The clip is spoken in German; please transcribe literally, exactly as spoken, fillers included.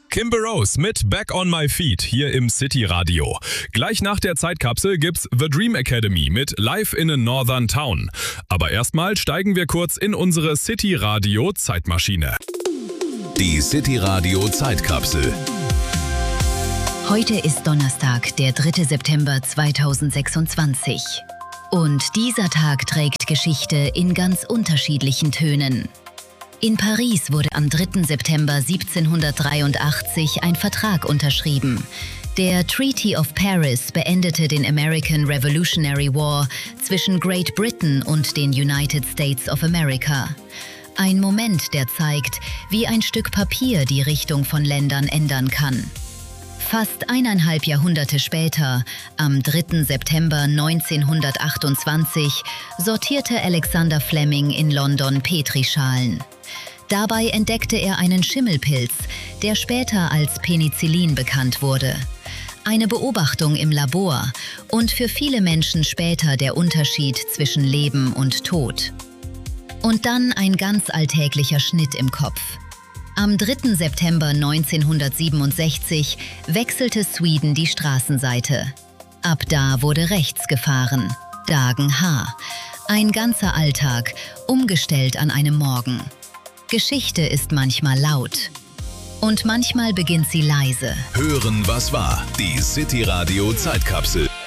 Kimber Rose mit Back on My Feet hier im City Radio. Gleich nach der Zeitkapsel gibt's The Dream Academy mit Live in a Northern Town. Aber erstmal steigen wir kurz in unsere City Radio Zeitmaschine. Die City Radio Zeitkapsel. Heute ist Donnerstag, der dritte September zweitausendsechsundzwanzig. Und dieser Tag trägt Geschichte in ganz unterschiedlichen Tönen. In Paris wurde am dritten September siebzehnhundertdreiundachtzig ein Vertrag unterschrieben. Der Treaty of Paris beendete den American Revolutionary War zwischen Great Britain und den United States of America. Ein Moment, der zeigt, wie ein Stück Papier die Richtung von Ländern ändern kann. Fast eineinhalb Jahrhunderte später, am dritten September neunzehnhundertachtundzwanzig, sortierte Alexander Fleming in London Petrischalen. Dabei entdeckte er einen Schimmelpilz, der später als Penicillin bekannt wurde. Eine Beobachtung im Labor und für viele Menschen später der Unterschied zwischen Leben und Tod. Und dann ein ganz alltäglicher Schnitt im Kopf. Am dritten September neunzehnhundertsiebenundsechzig wechselte Sweden die Straßenseite. Ab da wurde rechts gefahren, Dagen H. Ein ganzer Alltag, umgestellt an einem Morgen. Geschichte ist manchmal laut. Und manchmal beginnt sie leise. Hören, was war. Die City Radio Zeitkapsel.